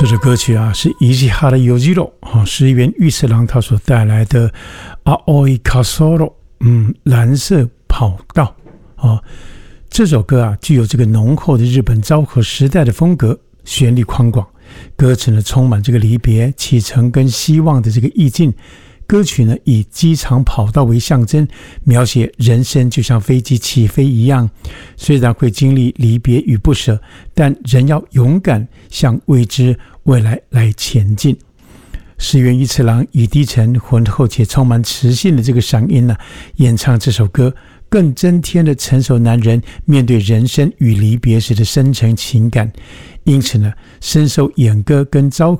这首歌曲啊，是石原裕次郎石原裕次郎他所带来的《青い滑走路》，蓝色跑道这首歌啊，具有这个浓厚的日本昭和时代的风格，旋律宽广，歌词呢充满这个离别、启程跟希望的这个意境。歌曲呢以机场跑道为象征，描写人生就像飞机起飞一样，虽然会经历离别与不舍，但仍要勇敢向未知未来来前进。石原裕次郎以低沉浑厚且充满磁性的这个嗓音演唱这首歌，更增添了成熟男人面对人生与离别时的深沉情感。因此呢，深受演歌跟昭